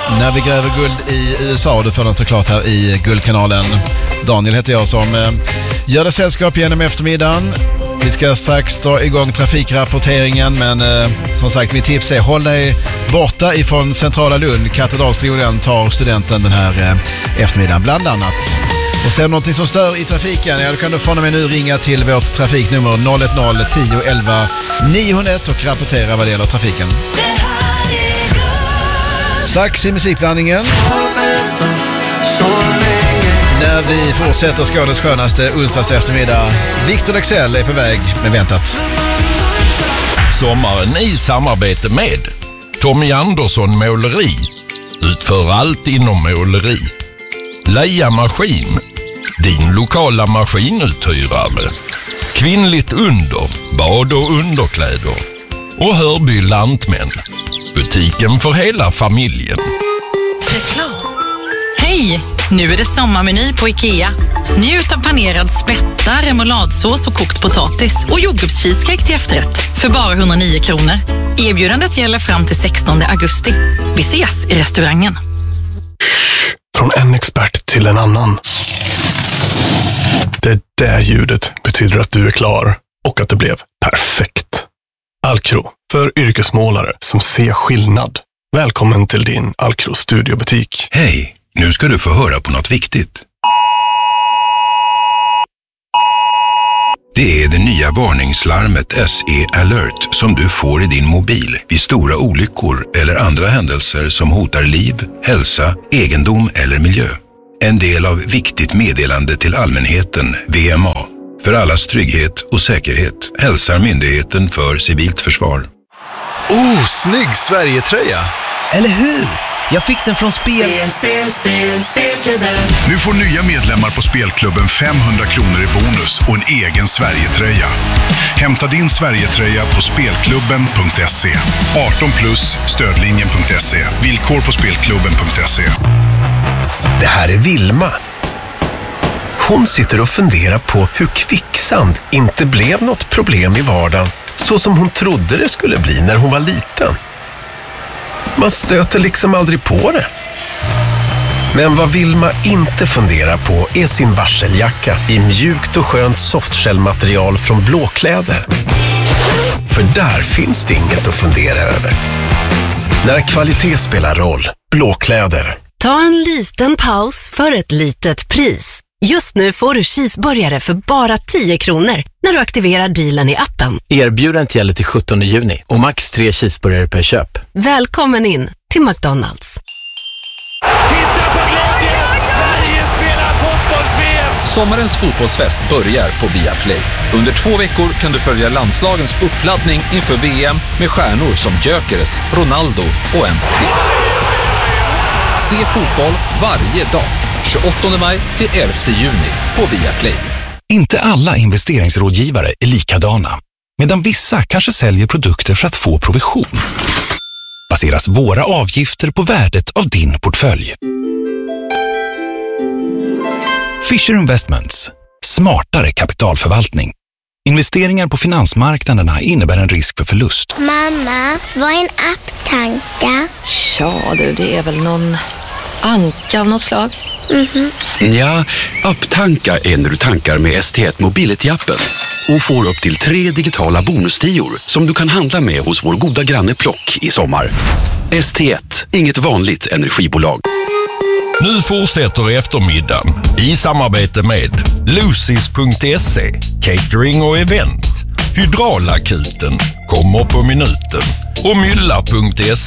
När vi gräver guld i USA, du får den såklart här i Guldkanalen. Daniel heter jag som gör det sällskap genom eftermiddagen. Vi ska strax dra igång trafikrapporteringen, men som sagt, mitt tips är håll dig borta ifrån centrala Lund. Katedralstolen tar studenten den här eftermiddagen bland annat. Och ser någonting som stör i trafiken, ja, då kan du från och med nu ringa till vårt trafiknummer 010 10 11 901 och rapportera vad det gäller trafiken. Strax i musikblandningen, när vi fortsätter Skånes skönaste onsdags eftermiddag. Victor Lexell är på väg med väntat. Sommaren i samarbete med Tommy Andersson Måleri. Utför allt inom måleri. Leia Maskin, din lokala maskinuthyrare. Kvinnligt under, bad och underkläder. Och Hörby Lantmän, butiken för hela familjen. Hej! Nu är det sommarmeny på IKEA. Njut av panerad spätta, remouladsås och kokt potatis och jordgubbscheesecake till efterrätt för bara 109 kronor. Erbjudandet gäller fram till 16 augusti. Vi ses i restaurangen. Från en expert till en annan. Det där ljudet betyder att du är klar och att det blev perfekt. Alcro, för yrkesmålare som ser skillnad. Välkommen till din Alcro studiobutik. Hej, nu ska du få höra på något viktigt. Det är det nya varningslarmet SE Alert som du får i din mobil vid stora olyckor eller andra händelser som hotar liv, hälsa, egendom eller miljö. En del av viktigt meddelande till allmänheten, VMA. För allas trygghet och säkerhet hälsar Myndigheten för civilt försvar. Oh, snygg Sverige-tröja! Eller hur? Jag fick den från Spelklubben. Nu får nya medlemmar på Spelklubben 500 kronor i bonus och en egen Sverige-tröja. Hämta din Sverige-tröja på spelklubben.se. 18 plus, stödlinjen.se. Villkor på spelklubben.se. Det här är Vilma. Hon sitter och funderar på hur kvicksand inte blev något problem i vardagen så som hon trodde det skulle bli när hon var liten. Man stöter liksom aldrig på det. Men vad Vilma inte funderar på är sin varseljacka i mjukt och skönt softshellmaterial från Blåkläder. För där finns det inget att fundera över. När kvalitet spelar roll, Blåkläder. Ta en liten paus för ett litet pris. Just nu får du cheeseburgare för bara 10 kronor när du aktiverar dealen i appen. Erbjudandet gäller till 17 juni och max 3 cheeseburgare per köp. Välkommen in till McDonald's. Titta på glädjen! Sverige spelar fotbolls-VM! Sommarens fotbollsfest börjar på Viaplay. Under 2 veckor kan du följa landslagens uppladdning inför VM med stjärnor som Gyökeres, Ronaldo och Mbappé. Se fotboll varje dag. 28 maj till 11 juni på Viaplay. Inte alla investeringsrådgivare är likadana, medan vissa kanske säljer produkter för att få provision. Baseras våra avgifter på värdet av din portfölj. Fisher Investments. Smartare kapitalförvaltning. Investeringar på finansmarknaderna innebär en risk för förlust. Mamma, vad är en apptanka? Ja du, det är väl någon anka av något slag. Ja, apptanka är när du tankar med ST1 Mobility-appen och får upp till 3 digitala bonustior som du kan handla med hos vår goda granne Plock i sommar. ST1, inget vanligt energibolag. Nu fortsätter eftermiddagen i samarbete med Lucis.se, catering och event. Hydraulakuten kommer på minuten och Mylla.se.